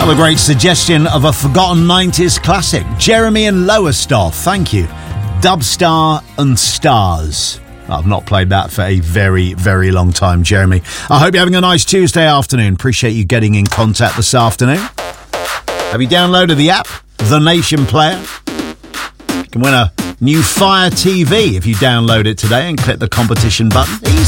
Another great suggestion of a forgotten 90s classic. Jeremy and Lowestoft, thank you. Dubstar and Stars. I've not played that for a very, very long time, Jeremy. I hope you're having a nice Tuesday afternoon. Appreciate you getting in contact this afternoon. Have you downloaded the app, The Nation Player? You can win a new Fire TV if you download it today and click the competition button. Easy.